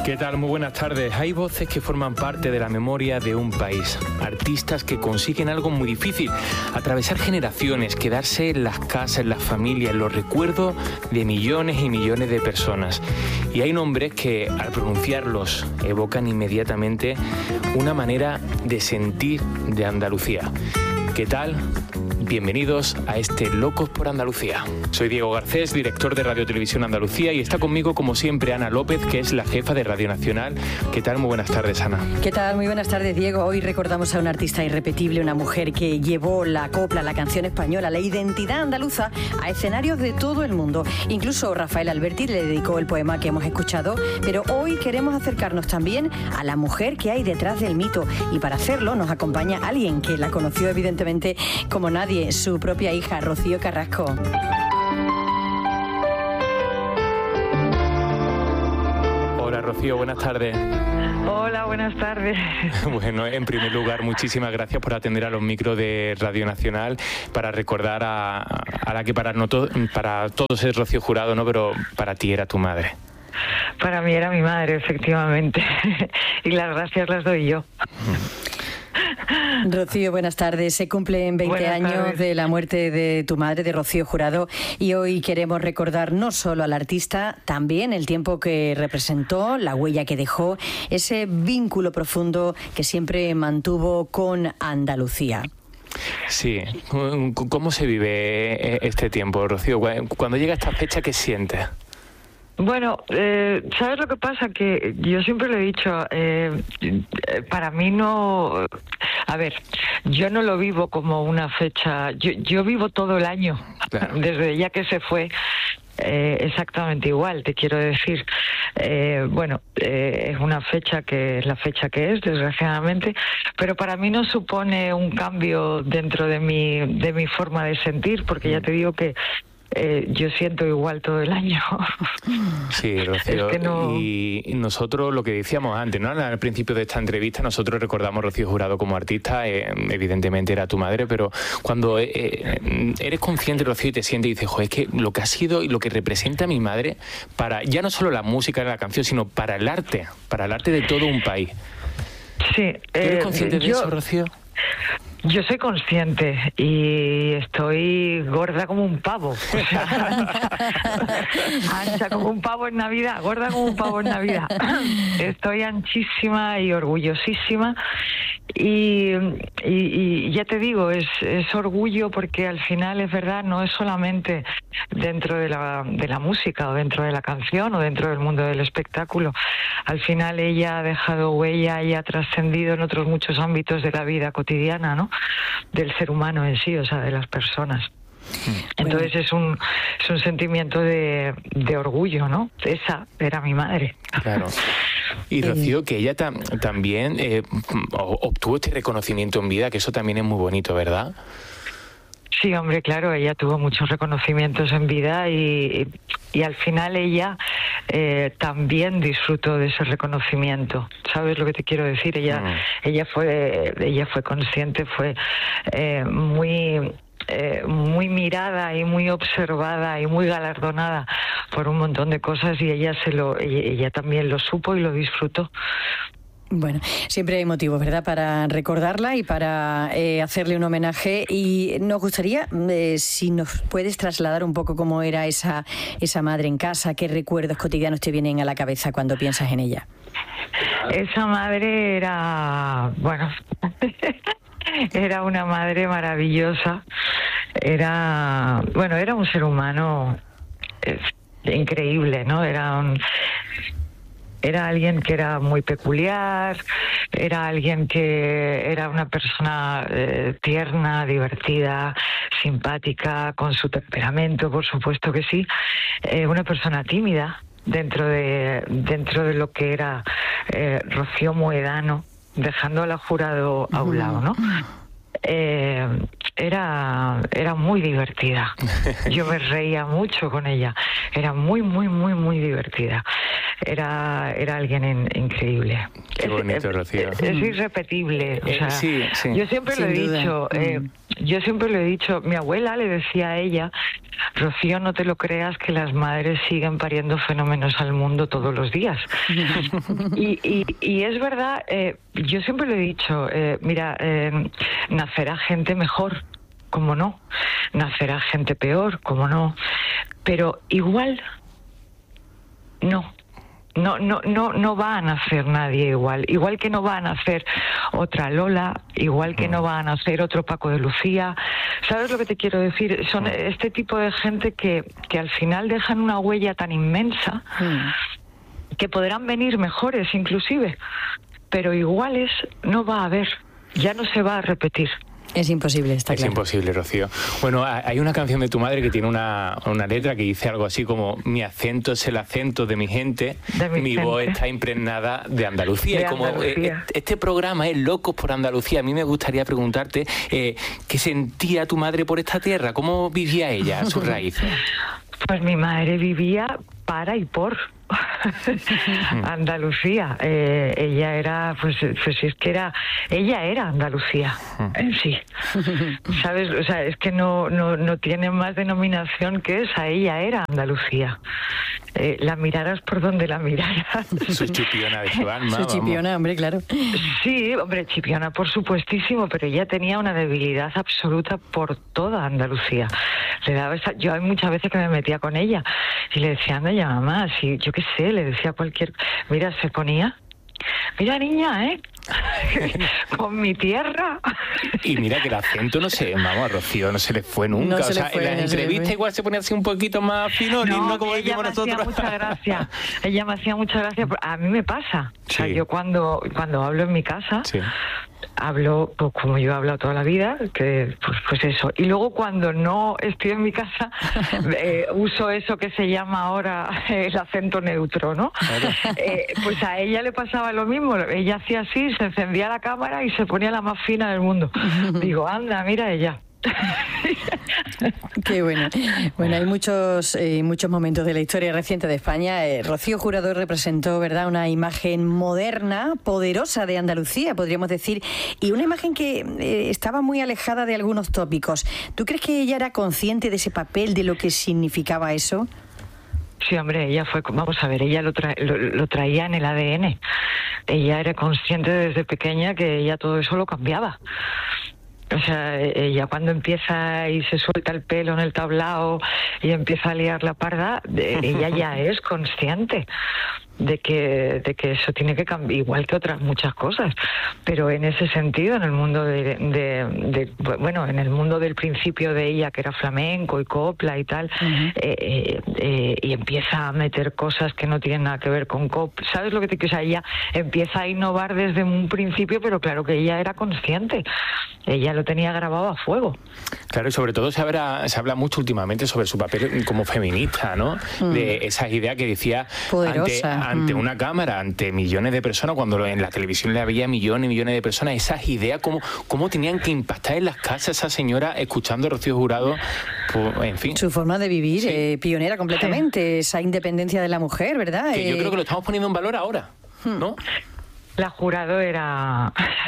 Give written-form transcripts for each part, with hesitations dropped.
¿Qué tal? Muy buenas tardes. Hay voces que forman parte de la memoria de un país. Artistas que consiguen algo muy difícil, atravesar generaciones, quedarse en las casas, en las familias, en los recuerdos de millones y millones de personas. Y hay nombres que al pronunciarlos evocan inmediatamente una manera de sentir de Andalucía. ¿Qué tal? Bienvenidos a este Locos por Andalucía. Soy Diego Garcés, director de Radio Televisión Andalucía, y está conmigo, como siempre, Ana López, que es la jefa de Radio Nacional. ¿Qué tal? Muy buenas tardes, Ana. ¿Qué tal? Muy buenas tardes, Diego. Hoy recordamos a una artista irrepetible, una mujer que llevó la copla, la canción española, la identidad andaluza a escenarios de todo el mundo. Incluso Rafael Alberti le dedicó el poema que hemos escuchado, pero hoy queremos acercarnos también a la mujer que hay detrás del mito, y para hacerlo nos acompaña alguien que la conoció evidentemente como nadie, su propia hija, Rocío Carrasco. Hola, Rocío, buenas tardes. Hola, buenas tardes. Bueno, en primer lugar, muchísimas gracias por atender a los micros de Radio Nacional para recordar a la que para todos es Rocío Jurado, ¿no? Pero para ti era tu madre. Para mí era mi madre, efectivamente. Y las gracias las doy yo. Rocío, buenas tardes. Se cumplen 20 años de la muerte de tu madre, de Rocío Jurado, y hoy queremos recordar no solo al artista, también el tiempo que representó, la huella que dejó, ese vínculo profundo que siempre mantuvo con Andalucía. Sí. ¿Cómo se vive este tiempo, Rocío? Cuando llega esta fecha, ¿qué sientes? Bueno, ¿sabes lo que pasa? Que yo siempre lo he dicho, para mí no... A ver, yo no lo vivo como una fecha, yo vivo todo el año, claro. Desde ya que se fue, exactamente igual, te quiero decir. Es una fecha que es la fecha que es, desgraciadamente, pero para mí no supone un cambio dentro de mi forma de sentir, porque ya te digo que yo siento igual todo el año. Sí, Rocío, es que no... y nosotros lo que decíamos antes, ¿no? Al principio de esta entrevista, nosotros recordamos a Rocío Jurado como artista, evidentemente era tu madre, pero cuando eres consciente, Rocío, y te sientes y dices, joder, es que lo que ha sido y lo que representa a mi madre para ya no solo la música de la canción, sino para el arte de todo un país. Sí. ¿Eres consciente de eso, Rocío? Yo soy consciente y estoy gorda como un pavo. O sea, ancha como un pavo en Navidad, gorda como un pavo en Navidad. Estoy anchísima y orgullosísima. Y ya te digo, es orgullo, porque al final es verdad, no es solamente dentro de la música o dentro de la canción o dentro del mundo del espectáculo. Al final ella ha dejado huella y ha trascendido en otros muchos ámbitos de la vida cotidiana, ¿no? Del ser humano en sí, o sea, de las personas. Entonces es un sentimiento de orgullo, ¿no? Esa era mi madre. Claro. Y Rocío, que ella también obtuvo este reconocimiento en vida, que eso también es muy bonito, ¿verdad? Sí, hombre, claro, ella tuvo muchos reconocimientos en vida y al final ella también disfrutó de ese reconocimiento. ¿Sabes lo que te quiero decir? Ella fue consciente, fue muy mirada y muy observada y muy galardonada por un montón de cosas, y ella también lo supo y lo disfrutó. Bueno, siempre hay motivos, ¿verdad?, para recordarla y para hacerle un homenaje, y nos gustaría, si nos puedes trasladar un poco cómo era esa madre en casa, qué recuerdos cotidianos te vienen a la cabeza cuando piensas en ella. Esa madre era, era una madre maravillosa, era un ser humano increíble, ¿no? Era alguien que era muy peculiar, era alguien que era una persona tierna, divertida, simpática, con su temperamento, por supuesto que sí, una persona tímida dentro de lo que era Rocío Mohedano, dejando a la Jurado a un lado, ¿no? Era muy divertida. Yo me reía mucho con ella. Era muy, muy, muy, muy divertida. era alguien increíble. Qué bonito, Rocío. Es irrepetible. O sea, sí. Yo siempre lo he dicho. Yo siempre lo he dicho. Mi abuela le decía a ella: Rocío, no te lo creas que las madres siguen pariendo fenómenos al mundo todos los días. y es verdad. Yo siempre lo he dicho. Mira, nacerá gente mejor, cómo no. Nacerá gente peor, cómo no. Pero igual no va a nacer nadie igual que no va a nacer otra Lola, igual que no va a nacer otro Paco de Lucía. ¿Sabes lo que te quiero decir? Son este tipo de gente que al final dejan una huella tan inmensa que podrán venir mejores inclusive, pero iguales no va a haber, ya no se va a repetir. Es imposible, está claro. Es imposible, Rocío. Bueno, hay una canción de tu madre que tiene una letra que dice algo así como: mi acento es el acento de mi gente, mi voz está impregnada de Andalucía. Y como este programa es Locos por Andalucía, a mí me gustaría preguntarte ¿qué sentía tu madre por esta tierra? ¿Cómo vivía ella sus raíces? Pues mi madre vivía para y por Andalucía. Ella era, pues es que ella era Andalucía en sí. ¿Sabes? O sea, es que no tiene más denominación que esa. Ella era Andalucía. La miraras por donde la miraras. Su chipiona de su alma. Su chipiona, hombre, claro. Sí, hombre, chipiona, por supuestísimo, pero ella tenía una debilidad absoluta por toda Andalucía. Yo hay muchas veces que me metía con ella y le decía: anda ya, mamá, si yo qué sé, le decía mira, se ponía, mira niña, con mi tierra. Y mira que el acento no se, vamos, Rocío, no se le fue nunca. En las entrevistas igual se ponía así un poquito más fino, no como decimos nosotros. Ella me hacía mucha gracia. A mí me pasa. Sí. O sea, yo cuando hablo en mi casa, hablo pues, como yo he hablado toda la vida, que pues eso. Y luego cuando no estoy en mi casa, uso eso que se llama ahora el acento neutro, ¿no? Claro. Pues a ella le pasaba lo mismo. Ella hacía así, se encendía la cámara y se ponía la más fina del mundo. Digo, anda, mira ella. Qué bueno. Bueno, hay muchos momentos de la historia reciente de España. Rocío Jurado representó, ¿verdad?, una imagen moderna, poderosa de Andalucía, podríamos decir, y una imagen que estaba muy alejada de algunos tópicos. ¿Tú crees que ella era consciente de ese papel, de lo que significaba eso? Sí, hombre, ella vamos a ver, ella lo traía en el ADN. Ella era consciente desde pequeña que ella todo eso lo cambiaba. O sea, ella cuando empieza y se suelta el pelo en el tablao y empieza a liar la parda, ella ya es consciente de que eso tiene que cambiar, igual que otras muchas cosas, pero en ese sentido, en el mundo en el mundo del principio de ella, que era flamenco y copla y tal, y empieza a meter cosas que no tienen nada que ver con copla, ¿sabes lo que te quiero? O sea, ella empieza a innovar desde un principio, pero claro que ella era consciente, ella lo tenía grabado a fuego. Claro, y sobre todo se habla mucho últimamente sobre su papel como feminista, ¿no? De esas ideas que decía ante una cámara, ante millones de personas, cuando en la televisión le había millones y millones de personas, esas ideas, cómo tenían que impactar en las casas esa señora escuchando a Rocío Jurado, pues, en fin. Su forma de vivir, pionera completamente, esa independencia de la mujer, ¿verdad? Que yo creo que lo estamos poniendo en valor ahora, ¿no? La Jurado era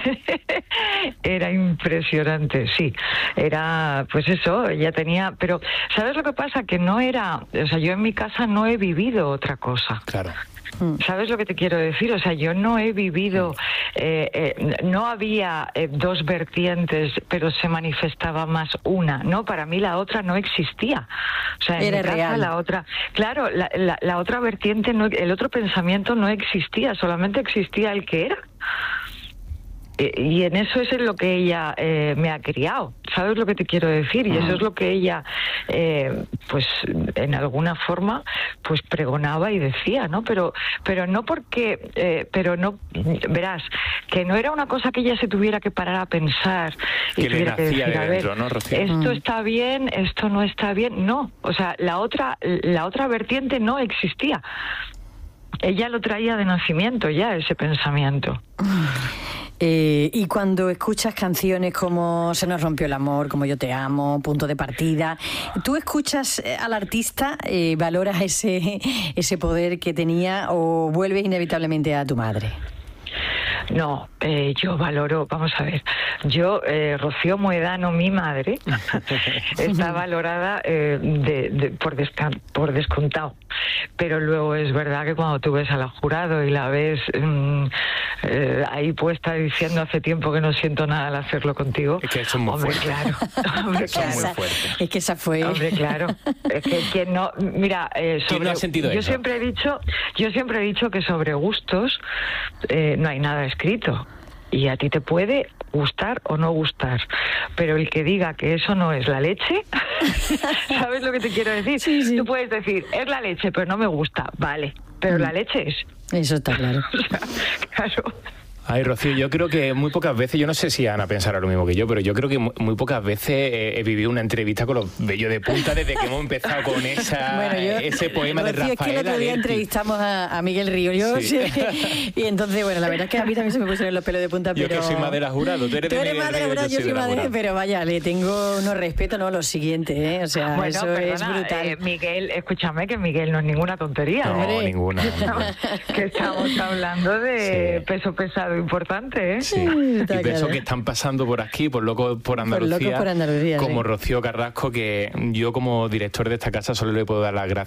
impresionante, sí. Era, pues eso, ella tenía... Pero, ¿sabes lo que pasa? Que no era... O sea, yo en mi casa no he vivido otra cosa. Claro. ¿Sabes lo que te quiero decir? O sea, yo no he vivido... no había dos vertientes, pero se manifestaba más una, ¿no? Para mí la otra no existía. O sea, en mi casa real. La otra... Claro, la otra vertiente, el otro pensamiento no existía, solamente existía el que era. Y en eso es en lo que ella me ha criado, ¿sabes lo que te quiero decir? Y eso es lo que ella, pues en alguna forma, pues pregonaba y decía, ¿no? Pero no porque, verás, que no era una cosa que ella se tuviera que parar a pensar y que tuviera que decir, a ver, dentro, ¿no, Rocío? Esto está bien, esto no está bien, no. O sea, la otra vertiente no existía. Ella lo traía de nacimiento ya, ese pensamiento. Y cuando escuchas canciones como Se nos rompió el amor, como Yo te amo, Punto de partida, ¿tú escuchas al artista, valoras ese poder que tenía o vuelves inevitablemente a tu madre? No, yo valoro, vamos a ver, Rocío Moedano, mi madre, está valorada por descontado, pero luego es verdad que cuando tú ves a la jurado y la ves ahí puesta diciendo hace tiempo que no siento nada al hacerlo contigo, es que eso es muy fuerte. Claro, hombre, claro. Es muy fuerte. Es que esa fue... Hombre, claro, es que quien no, mira, ¿quién no ha sentido yo eso? siempre he dicho que sobre gustos no hay nada escrito. Y a ti te puede gustar o no gustar, pero el que diga que eso no es la leche, ¿sabes lo que te quiero decir? Sí, sí. Tú puedes decir, es la leche, pero no me gusta, vale, pero la leche es. Eso está claro. O sea, claro. Ay, Rocío, yo creo que muy pocas veces, yo no sé si Ana pensará lo mismo que yo, pero yo creo que muy pocas veces he vivido una entrevista con los vellos de punta desde que hemos empezado con ese poema Rocío, de Rafael. Es que el otro día entrevistamos a Miguel Río, sí. Y entonces, bueno, la verdad es que a mí también se me pusieron los pelos de punta, pero... Yo que soy Madera Jurado, tú eres de Madera Jurado, yo soy Madera, pero vaya, le tengo unos respetos, no, lo siguiente, ¿eh? O sea, bueno, eso perdona, es brutal. Miguel, escúchame que Miguel no es ninguna tontería. No, hombre. ninguna. Que estamos hablando de peso pesado importante, ¿eh? Sí. Está Y claro. pienso que están pasando por aquí, por locos por Andalucía, por Andalucía, como sí. Rocío Carrasco, que yo como director de esta casa solo le puedo dar las gracias